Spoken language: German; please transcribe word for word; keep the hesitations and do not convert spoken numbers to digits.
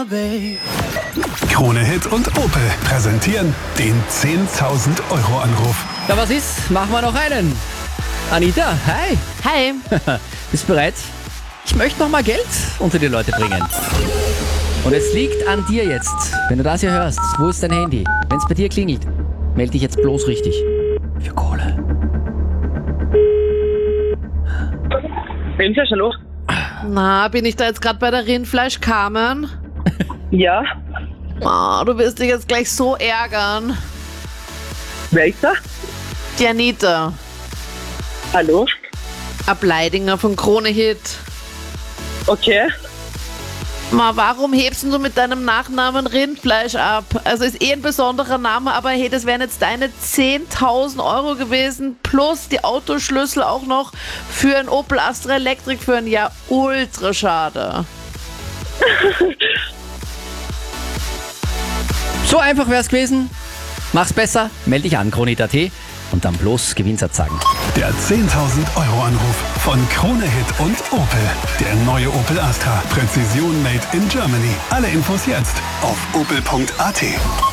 babe. Krone Hit und Opel präsentieren den zehntausend Euro Anruf. Ja, was ist? Machen wir noch einen. Anita, hi. Hi. Bist du bereit? Ich möchte noch mal Geld unter die Leute bringen. Und es liegt an dir jetzt. Wenn du das hier hörst, wo ist dein Handy? Wenn es bei dir klingelt, melde dich jetzt bloß richtig. Für Kohle. Rindfleisch, hallo? Na, bin ich da jetzt gerade bei der Rindfleisch Carmen? Ja. Oh, du wirst dich jetzt gleich so ärgern. Wer ist da? Die Anita. Hallo? Ableidinger von Krone Hit. Okay. Ma, warum hebst du mit deinem Nachnamen Rindfleisch ab? Also ist eh ein besonderer Name, aber hey, das wären jetzt deine zehntausend Euro gewesen, plus die Autoschlüssel auch noch für ein Opel Astra Electric für ein Jahr. Ultra schade. So einfach wäre es gewesen. Mach's besser, melde dich an, Krone Hit Punkt at und dann bloß Gewinnsatz sagen. Der zehntausend Euro Anruf von Krone Hit und Opel. Der neue Opel Astra. Präzision made in Germany. Alle Infos jetzt auf opel punkt at.